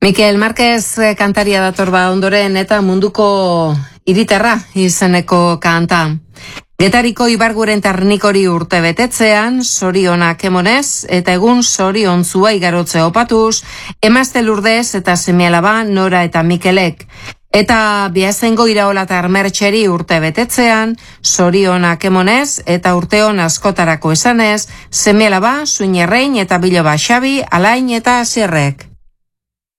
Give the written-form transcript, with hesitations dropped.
Mikel Marquez kantaria dator ondoren eta munduko hiritarra izeneko kanta. Getariko Ibarguren Tarnikori urte betetzean, zorionak emonez eta egun zoriontzua igarotze opatuz, emazte Lurdez eta seme-alaba Nora eta Mikelek. Eta Biazengo Iraola Armertxeri urte betetzean, zorionak emonez eta urteon askotarako esanez, seme-alaba Suñerrein eta Biloba Xabi, Alain eta Asierrek.